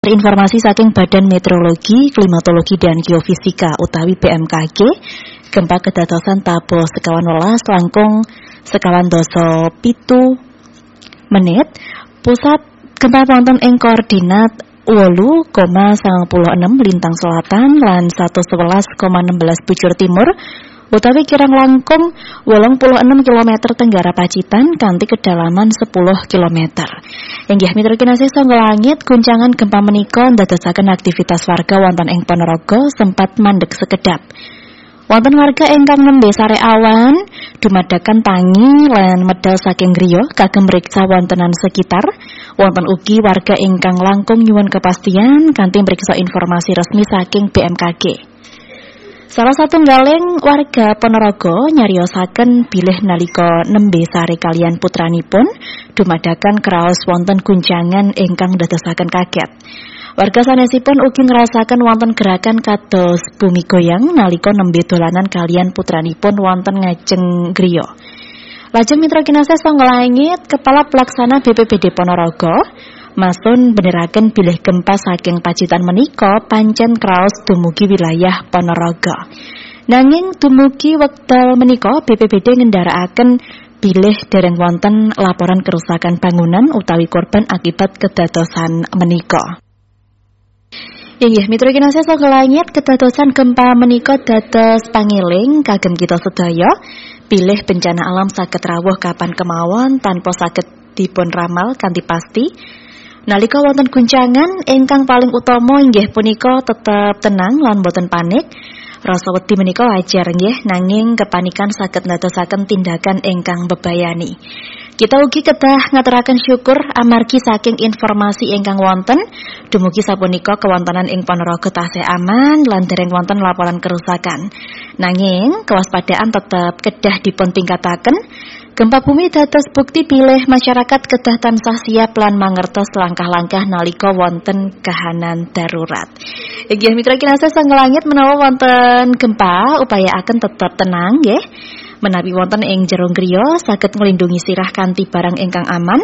Informasi saking Badan Meteorologi, Klimatologi dan Geofisika utawi BMKG, gempa kedadosan tabuh sekawan welas langkung sekawan dasa pitu menit. Pusat gempa wonten ing koordinat 8,96 lintang selatan lan 111,16 bujur timur utawi kirang langkung 86 km tenggara Pacitan kanthi kedalaman 10 km. Inggih mitra kinasih sangga langit guncangan gempa menika ndadosaken aktivitas warga wonten ing Ponorogo sempat mandeg sekedap. Wonten warga ingkang nembe sare awan dumadakan tangi lan medal saking griya kagem mriksa wontenan sekitar. Wonten ugi warga ingkang langkung nyuwun kepastian kanthi mriksa informasi resmi saking BMKG. Salah satunggaling warga Ponorogo nyariosaken bilih nalika nembe sare kaliyan putranipun dumadakan kraos wonten guncangan ingkang ndadosaken kaget. Warga sanesipun ugi ngrasaken wonten gerakan kados bumi goyang nalika nembe dolanan kaliyan putranipun wonten ngajeng griya. Lajeng mitra kinasih sangga langit Kepala Pelaksana BPBD Ponorogo masun beneraken bilih gempa saking Pacitan menika pancen kraos dumugi wilayah Ponorogo. Nanging dumugi wekdal menika BPBD ngendharaaken bilih dereng wonten laporan kerusakan bangunan utawi korban akibat kedadosan menika. Inggih mitra kinasih sangga langit kedadosan gempa menika dados pangiling kagem kita sedaya bilih bencana alam saged rawuh kapan kemawon tanpa saged dipun ramal kanthi pasti. Nalika wonten guncangan ingkang paling utama inggih punika tetep tenang lan boten panik. Rasa wedi menika wajar nggih, nanging kepanikan saged ndadosaken tindakan ingkang bebayani. Kita ugi kedah ngaturaken syukur amargi saking informasi ingkang wonten dumugi sapunika kewontenan ing Ponorogo tasih aman lan dereng wonten laporan kerusakan. Nanging kewaspadaan tetep kedah dipun tingkataken. Gempa bumi dados bukti bilih masyarakat kedah tansah siap lan mangertos langkah-langkah nalika wonten kahanan darurat. Inggih mitra kinasih sangga langit menawa wonten gempa upayaaken tetep tenang nggih. Menawi wonten ing jero griya saged nglindungi sirah kanthi barang ingkang aman.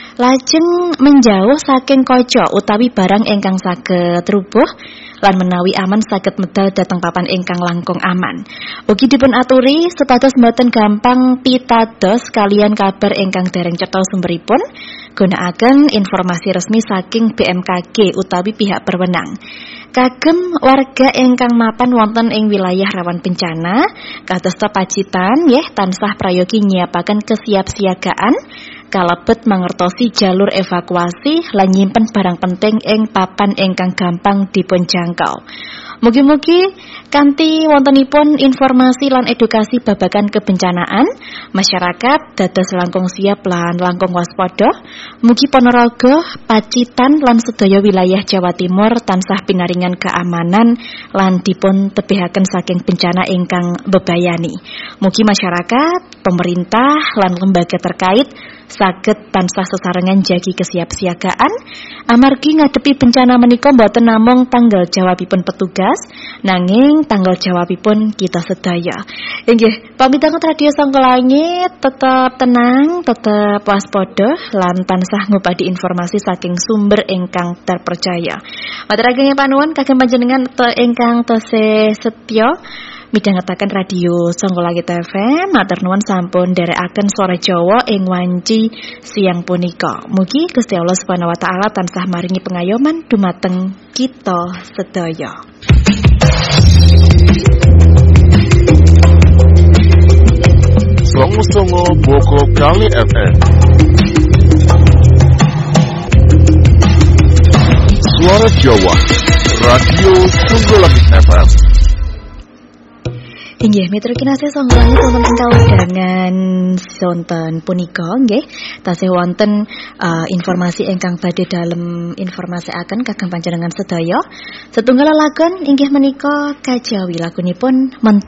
Lajeng menjauh saking kaca utawi barang ingkang saged rubuh lan menawi aman saged medal dhateng papan ingkang langkung aman. Ugi dipun aturi supados mboten gampang pitados kalian kabar ingkang dereng cetha sumberipun, gunakaken informasi resmi saking BMKG utawi pihak berwenang. Kagem warga ingkang mapan wonten ing wilayah rawan bencana kadosta Pacitan nggih tansah prayogi nyiapaken kesiapsiagaan kalebet mangertosi jalur evakuasi lan nyimpen barang penting ing papan ingkang gampang dipun jangkau. Mugi-mugi kanthi wontenipun informasi lan edukasi babagan kebencanaan, masyarakat dados langkung siap lan langkung waspada. Mugi Ponorogo, Pacitan lan sedaya wilayah Jawa Timur tansah pinaringan keamanan lan dipun tebihaken saking bencana ingkang bebayani. Mugi masyarakat, pemerintah lan lembaga terkait saged tansah sesarengan jagi kesiapsiagaan amargi ngadepi bencana menika mboten namung tanggal jawabipun petugas nanging tanggal jawabipun kita sedaya. Inggih pamit dangu radio sangga langit tetap tenang, tetap waspada lan tansah ngupadi informasi saking sumber ingkang terpercaya. Matur panuwun kagem panjenengan ingkang tasih setya midhangetaken radio Sangga Langit FM. Matur nuwun sampun nderekaken Suara Jawa ing wanci siang punika. Mugi Gusti Allah Subhanahu wa taala tansah maringi pengayoman dumateng kita sedaya. Songo Boko Kali FM. Suara Jawa, Radio Sangga Langit FM. Inggih mitra kinasih sangga langit wonten ing kawedangan sonten punika nggih tasih wonten informasi ingkang badhe dalem informasiaken kagem panjenengan sedaya. Setunggal lelagon inggih menika kajawi lagunipun